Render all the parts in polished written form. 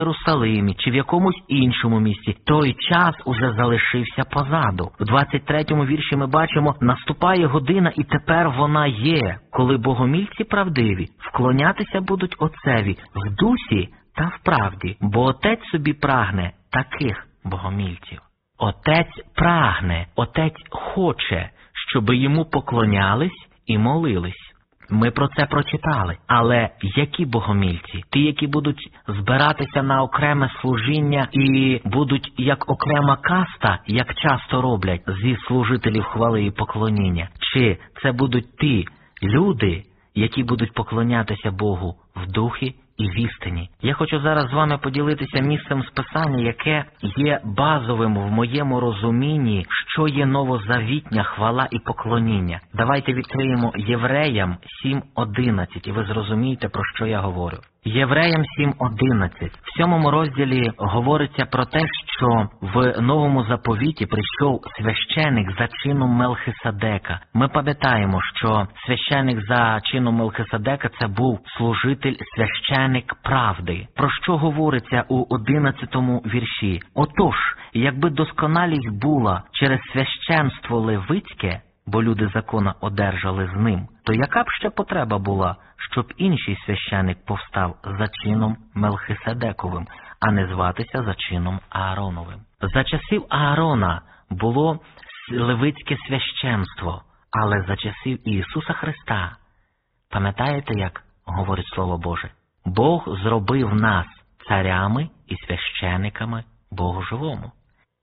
Єрусалимі чи в якомусь іншому місті, той час уже залишився позаду. В 23-му вірші ми бачимо, наступає година і тепер вона є, коли богомільці правдиві вклонятися будуть Отцеві в дусі та в правді, бо Отець собі прагне таких богомільців. Отець прагне, Отець хоче, щоби йому поклонялись і молились. Ми про це прочитали. Але які богомільці? Ті, які будуть збиратися на окреме служіння і будуть як окрема каста, як часто роблять зі служителів хвали і поклоніння? Чи це будуть ті люди, які будуть поклонятися Богу в духі і в істині? Я хочу зараз з вами поділитися місцем з Писання, яке є базовим в моєму розумінні, що є новозавітня хвала і поклоніння. Давайте відкриємо Євреям 7:11, і ви зрозумієте, про що я говорю. Євреям 7:11. В 7 розділі говориться про те, що в Новому заповіті прийшов священик за чином Мелхиседека. Ми пам'ятаємо, що священик за чином Мелхиседека – це був служитель, священик правди. Про що говориться у 11 вірші? Отож, якби досконалість була через священство левицьке, бо люди закона одержали з ним, то яка б ще потреба була, щоб інший священик повстав за чином Мелхиседековим, а не зватися за чином Аароновим? За часів Аарона було левицьке священство, але за часів Ісуса Христа, пам'ятаєте, як говорить Слово Боже? Бог зробив нас царями і священиками Богу живому.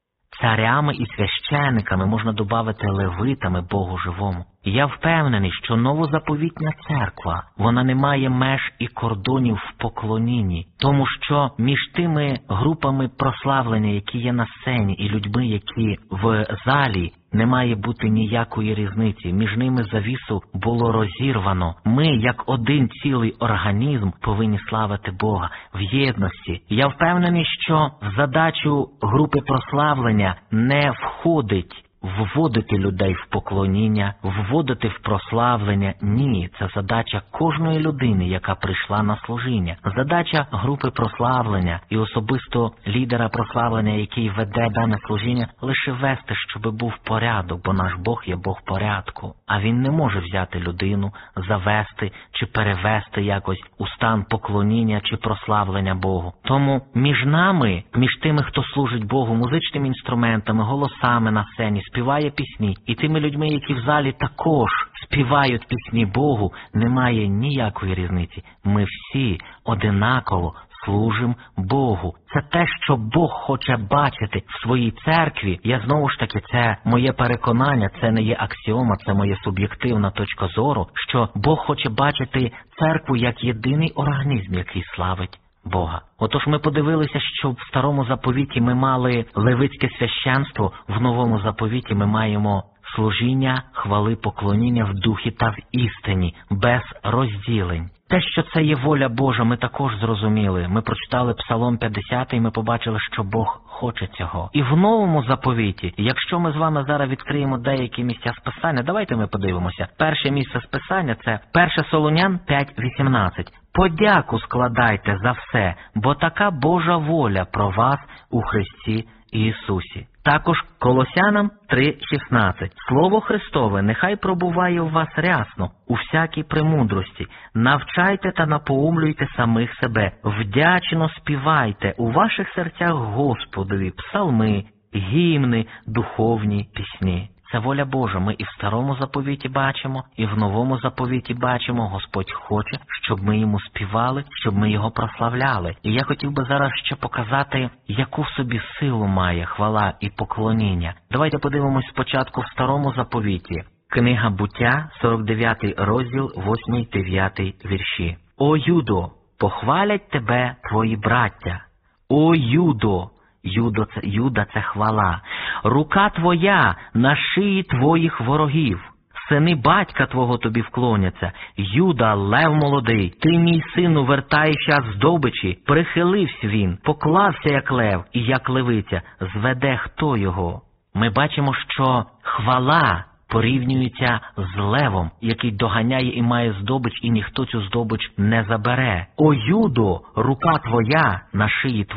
Царями і священиками, можна додати левитами Богу живому. Я впевнений, що новозаповітня церква, вона не має меж і кордонів в поклонінні, тому що між тими групами прославлення, які є на сцені, і людьми, які в залі, не має бути ніякої різниці. Між ними завісу було розірвано. Ми, як один цілий організм, повинні славити Бога в єдності. Я впевнений, що в задачу групи прославлення не входить вводити людей в поклоніння, вводити в прославлення. Ні, це задача кожної людини, яка прийшла на служіння. Задача групи прославлення і особисто лідера прославлення, який веде дане служіння, лише вести, щоб був порядок, бо наш Бог є Бог порядку. А він не може взяти людину, завести чи перевести якось у стан поклоніння чи прославлення Богу. Тому між нами, між тими, хто служить Богу, музичними інструментами, голосами на сцені, співає пісні, і тими людьми, які в залі також співають пісні Богу, немає ніякої різниці. Ми всі одинаково служимо Богу. Це те, що Бог хоче бачити в своїй церкві. Я знову ж таки, це моє переконання, це не є аксіома, це моя суб'єктивна точка зору, що Бог хоче бачити церкву як єдиний організм, який славить Бога. Отож ми подивилися, що в Старому заповіті ми мали левицьке священство, в Новому заповіті ми маємо служіння, хвали, поклоніння в духі та в істині, без розділень. Те, що це є воля Божа, ми також зрозуміли. Ми прочитали Псалом 50 і ми побачили, що Бог хоче цього. І в Новому заповіті, якщо ми з вами зараз відкриємо деякі місця з Писання, давайте ми подивимося. Перше місце з Писання – це 1 Солунян 5:18. «Подяку складайте за все, бо така Божа воля про вас у Христі Ісусі». Також Колосянам 3:16. «Слово Христове нехай пробуває у вас рясно, у всякій премудрості. Навчайте та напоумлюйте самих себе. Вдячно співайте у ваших серцях Господові псалми, гімни, духовні пісні». Це воля Божа. Ми і в Старому заповіті бачимо, і в Новому заповіті бачимо. Господь хоче, щоб ми йому співали, щоб ми його прославляли. І я хотів би зараз ще показати, яку в собі силу має хвала і поклоніння. Давайте подивимось спочатку в Старому заповіті. Книга Буття, 49 розділ, 8-9 вірші. «О, Юдо, похвалять тебе твої браття! О, Юдо!» Юда – це хвала. «Рука твоя на шиї твоїх ворогів. Сини батька твого тобі вклоняться. Юда, лев молодий, ти, мій сину, вертаєшся з здобичі. Прихилився він, поклався як лев і як левиця. Зведе хто його?» Ми бачимо, що хвала порівнюється з левом, який доганяє і має здобич, і ніхто цю здобич не забере. О, Юдо, рука твоя на шиї